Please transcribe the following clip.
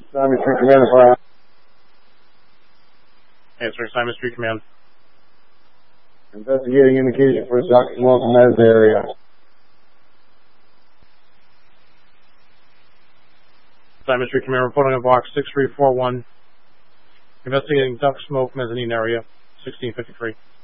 Simon Street Command fire. Answering Simon Street Command. Investigating indication for duct smoke in that area. Simon Street Command reporting on box 6341. Investigating duct smoke mezzanine area, 1653.